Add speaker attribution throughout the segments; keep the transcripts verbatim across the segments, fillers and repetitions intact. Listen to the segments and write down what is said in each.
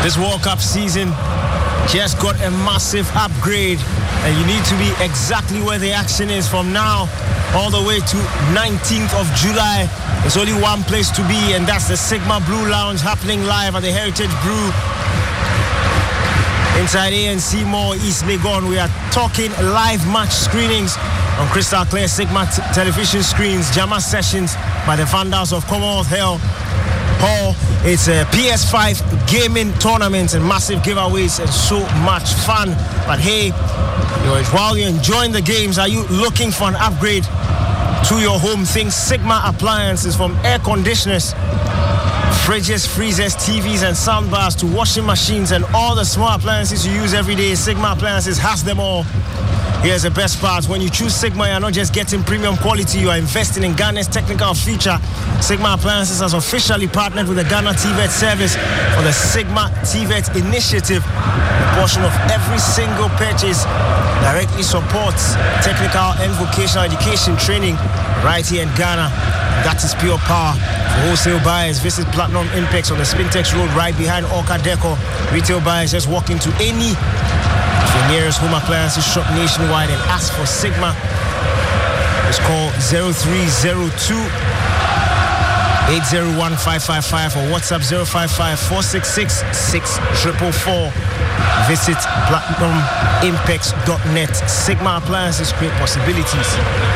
Speaker 1: This World Cup season just got a massive upgrade, and you need to be exactly where the action is from now all the way to nineteenth of July. There's only one place to be, and that's the Sigma Blue Lounge, happening live at the Heritage Brew inside A N C Mall, East Legon. We are talking live match screenings on crystal clear Sigma t- television screens, Jama sessions by the founders of Commonwealth Hall. It's a P S five gaming tournament and massive giveaways and so much fun. But hey, you know, while you're enjoying the games, are you looking for an upgrade to your home? Think Sigma appliances, from air conditioners, fridges, freezers, T Vs and soundbars to washing machines and all the small appliances you use every day. Sigma Appliances has them all. Here's the best part. When you choose Sigma, you're not just getting premium quality, you are investing in Ghana's technical future. Sigma Appliances has officially partnered with the Ghana T V E T service for the Sigma T V E T initiative. A portion of every single purchase directly supports technical and vocational education training right here in Ghana. That is pure power. For wholesale buyers, visit Platinum Impex on the Spintex Road right behind Orca Deco. Retail buyers, just walk into any of your nearest home appliances shop nationwide and ask for Sigma. It's called zero three zero two, eight zero one, five five five or WhatsApp zero five five, four six six, six four four four. Visit platinum impex dot net. Sigma Appliances create possibilities.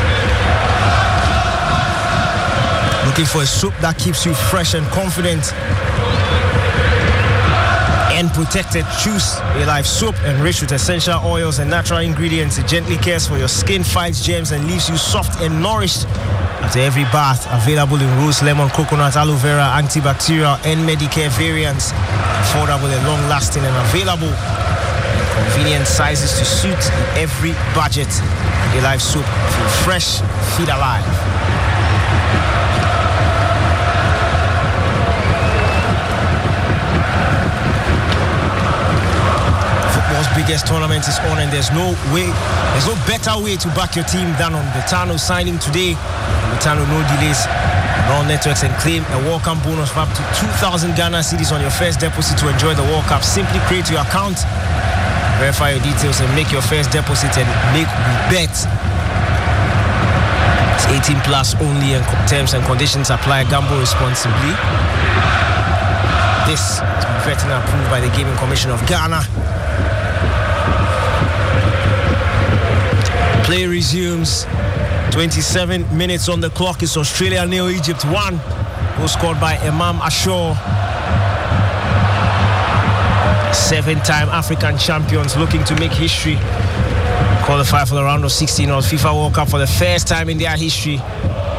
Speaker 1: Looking for a soap that keeps you fresh and confident and protected? Choose a Life soap, enriched with essential oils and natural ingredients. It gently cares for your skin, fights germs, and leaves you soft and nourished after every bath. Available in rose, lemon, coconut, aloe vera, antibacterial, and Medicare variants. Affordable and long-lasting, and available in convenient sizes to suit every budget. A Life soap. Feel fresh, feel alive. Biggest tournament is on, and there's no way, there's no better way to back your team than on Betano. Signing today, Betano, no delays on all networks, and claim a welcome bonus of up to two thousand Ghana cedis on your first deposit to enjoy the World Cup. Simply create your account, verify your details, and make your first deposit and make the bet. It's eighteen plus only, and terms and conditions apply. Gamble responsibly. This has been vetted and approved by the Gaming Commission of Ghana. Play resumes. twenty-seven minutes on the clock. It's Australia nil, Egypt one. Goal scored by Imam Ashore. Seven-time African champions looking to make history. Qualify for the round of sixteen of FIFA World Cup for the first time in their history.